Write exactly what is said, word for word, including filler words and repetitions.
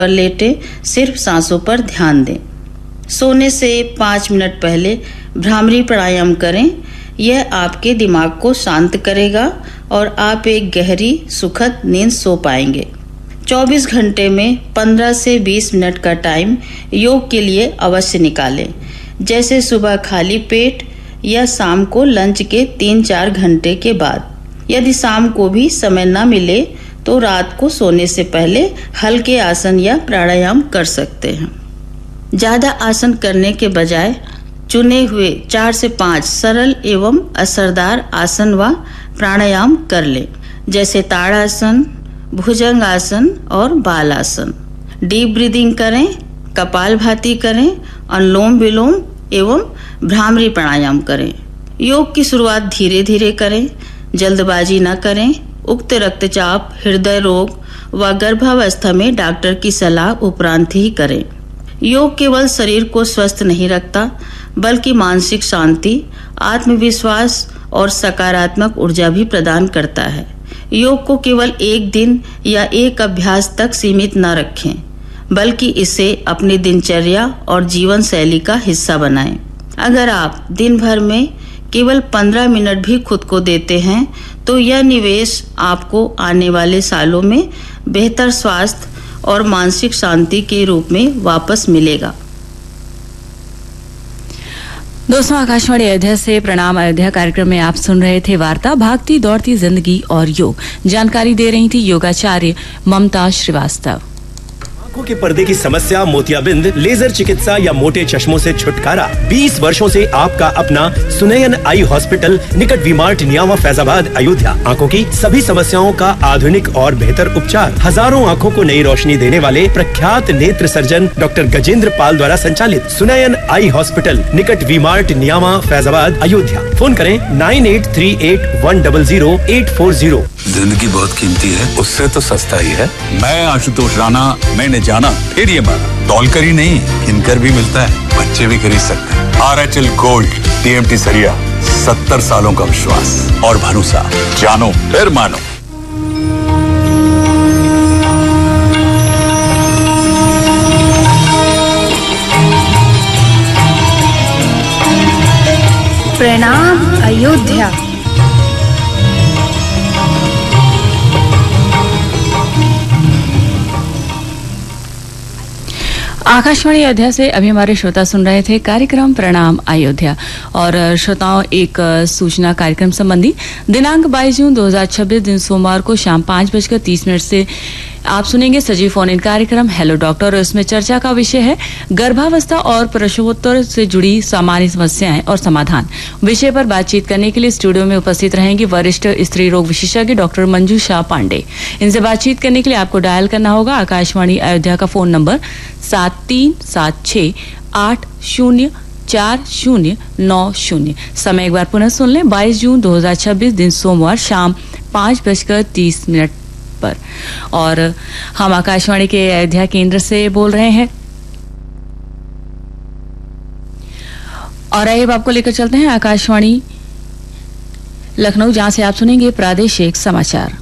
पर लेटे सिर्फ सांसों पर ध्यान दें। सोने से पाँच मिनट पहले भ्रामरी प्राणायाम करें। यह आपके दिमाग को शांत करेगा और आप एक गहरी सुखद नींद सो पाएंगे। चौबीस घंटे में पंद्रह से बीस मिनट का टाइम योग के लिए अवश्य निकालें, जैसे सुबह खाली पेट या शाम को लंच के तीन चार घंटे के बाद। यदि शाम को भी समय न मिले तो रात को सोने से पहले हल्के आसन या प्राणायाम कर सकते हैं। ज्यादा आसन करने के बजाय चुने हुए चार से पांच सरल एवं असरदार आसन व प्राणायाम कर लें, जैसे ताड़ासन, भुजंग आसन और बाल आसन। डीप ब्रीदिंग करें, कपालभाति करें, अनुलोम विलोम एवं भ्रामरी प्राणायाम करें। योग की शुरुआत धीरे धीरे करें, जल्दबाजी न करें। उक्त रक्तचाप, हृदय रोग व गर्भावस्था में डॉक्टर की सलाह उपरांत ही करें। योग केवल शरीर को स्वस्थ नहीं रखता, बल्कि मानसिक शांति, आत्मविश्वास और सकारात्मक ऊर्जा भी प्रदान करता है। योग को केवल एक दिन या एक अभ्यास तक सीमित न रखें, बल्कि इसे अपनी दिनचर्या और जीवन शैली का हिस्सा बनाएं। अगर आप दिन भर में केवल पंद्रह मिनट भी खुद को देते हैं तो यह निवेश आपको आने वाले सालों में बेहतर स्वास्थ्य और मानसिक शांति के रूप में वापस मिलेगा। दोस्तों, आकाशवाणी अयोध्या से प्रणाम अयोध्या कार्यक्रम में आप सुन रहे थे वार्ता भागती दौड़ती जिंदगी और योग। जानकारी दे रही थी योगाचार्य ममता श्रीवास्तव। आंखों के पर्दे की समस्या, मोतियाबिंद, लेजर चिकित्सा या मोटे चश्मों से छुटकारा। बीस वर्षों से आपका अपना सुनयन आई हॉस्पिटल, निकट वी-मार्ट, नियामा, फैजाबाद, अयोध्या। आंखों की सभी समस्याओं का आधुनिक और बेहतर उपचार। हजारों आंखों को नई रोशनी देने वाले प्रख्यात नेत्र सर्जन डॉक्टर गजेंद्र पाल द्वारा संचालित सुनयन आई हॉस्पिटल, निकट वी-मार्ट, नियामा, फैजाबाद, अयोध्या। फोन करें nine eight three eight one double zero eight four zero. जिंदगी बहुत कीमती है, उससे तो सस्ता ही है। मैं आशुतोष राणा, मैंने जाना फिर ये माना, तौल कर ही नहीं किनकर भी मिलता है, बच्चे भी खरीद सकते हैं। R H L gold, TMT सरिया, सत्तर सालों का विश्वास और भरोसा। जानो फिर मानो। प्रणाम अयोध्या। आकाशवाणी अयोध्या से अभी हमारे श्रोता सुन रहे थे कार्यक्रम प्रणाम अयोध्या। और श्रोताओं, एक सूचना कार्यक्रम संबंधी दिनांक बाईस जून दो हजार छब्बीस दिन सोमवार को शाम पांच बजकर तीस मिनट से आप सुनेंगे सजीव फोन इन कार्यक्रम हेलो डॉक्टर। और इसमें चर्चा का विषय है गर्भावस्था और प्रसवोत्तर से जुड़ी सामान्य समस्याएं और समाधान। विषय पर बातचीत करने के लिए स्टूडियो में उपस्थित रहेंगी वरिष्ठ स्त्री रोग विशेषज्ञ डॉक्टर मंजू शाह पांडे। इनसे बातचीत करने के लिए आपको डायल करना होगा आकाशवाणी अयोध्या का फोन नंबर सात तीन सात छः आठ शून्य चार शून्य नौ शून्य। समय एक बार पुनः सुन लें, बाईस जून दो हजार छब्बीस दिन सोमवार शाम पाँच बजकर तीस मिनट पर। और हम आकाशवाणी के अयोध्या केंद्र से बोल रहे हैं और अब आपको लेकर चलते हैं आकाशवाणी लखनऊ, जहां से आप सुनेंगे प्रादेशिक समाचार।